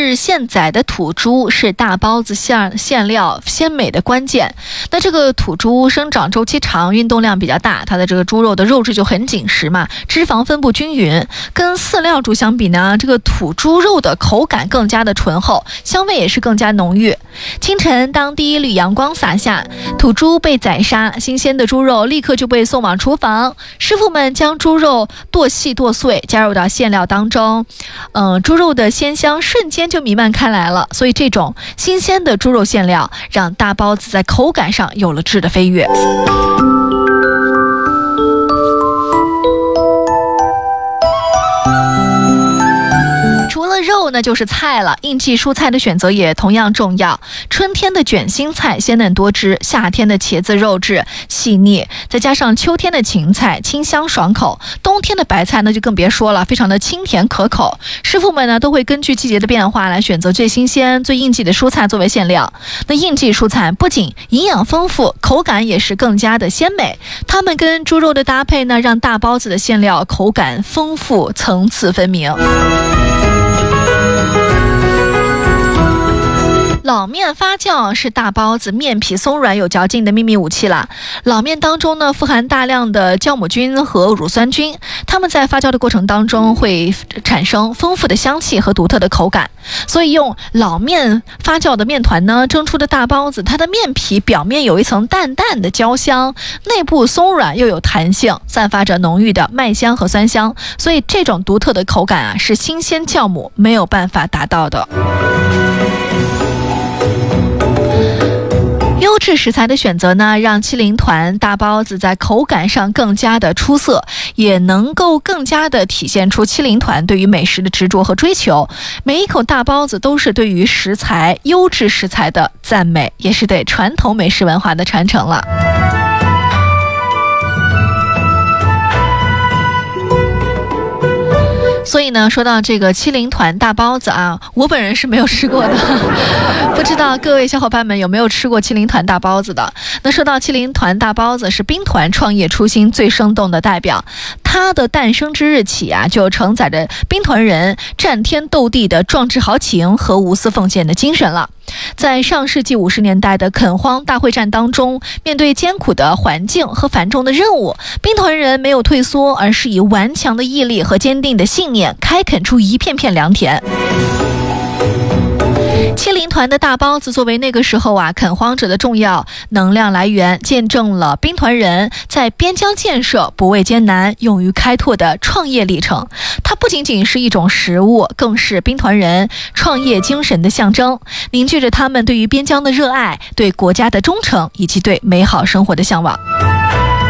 日现宰的土猪是大包子馅料鲜美的关键。那这个土猪生长周期长，运动量比较大，它的这个猪肉的肉质就很紧实嘛，脂肪分布均匀。跟饲料猪相比呢，这个土猪肉的口感更加的醇厚，香味也是更加浓郁。清晨，当第一缕阳光洒下，土猪被宰杀，新鲜的猪肉立刻就被送往厨房，师傅们将猪肉剁细剁碎，加入到馅料当中，猪肉的鲜香瞬间就弥漫开来了。所以这种新鲜的猪肉馅料让大包子在口感上有了质的飞跃。肉呢就是菜了，应季蔬菜的选择也同样重要。春天的卷心菜鲜嫩多汁，夏天的茄子肉质细腻，再加上秋天的芹菜清香爽口，冬天的白菜呢就更别说了，非常的清甜可口。师傅们呢都会根据季节的变化来选择最新鲜最应季的蔬菜作为馅料。那应季蔬菜不仅营养丰富，口感也是更加的鲜美。它们跟猪肉的搭配呢，让大包子的馅料口感丰富，层次分明。老面发酵是大包子面皮松软有嚼劲的秘密武器了。老面当中呢，富含大量的酵母菌和乳酸菌，它们在发酵的过程当中会产生丰富的香气和独特的口感。所以用老面发酵的面团呢，蒸出的大包子，它的面皮表面有一层淡淡的焦香，内部松软又有弹性，散发着浓郁的麦香和酸香。所以这种独特的口感啊，是新鲜酵母没有办法达到的。优质食材的选择呢，让七灵团大包子在口感上更加的出色，也能够更加的体现出七灵团对于美食的执着和追求。每一口大包子都是对于食材优质食材的赞美，也是对传统美食文化的传承了。所以呢，说到这个七灵团大包子啊，我本人是没有吃过的，不知道各位小伙伴们有没有吃过七灵团大包子的。那说到七灵团大包子，是兵团创业初心最生动的代表，它的诞生之日起啊，就承载着兵团人战天斗地的壮志豪情和无私奉献的精神了。在上世纪50年代的垦荒大会战当中，面对艰苦的环境和繁重的任务，兵团人没有退缩，而是以顽强的毅力和坚定的信念开垦出一片片良田。七灵团的大包子作为那个时候啊垦荒者的重要能量来源，见证了兵团人在边疆建设不畏艰难、勇于开拓的创业历程。它不仅仅是一种食物，更是兵团人创业精神的象征，凝聚着他们对于边疆的热爱、对国家的忠诚以及对美好生活的向往。